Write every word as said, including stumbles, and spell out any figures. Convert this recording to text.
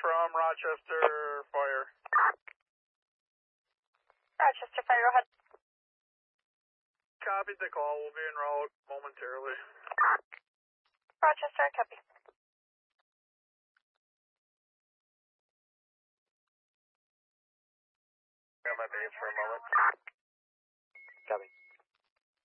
from Rochester Fire. Rochester Fire, go ahead. Copied the call. We'll be en route momentarily. Rochester, copy. Got my base for a moment. Copy.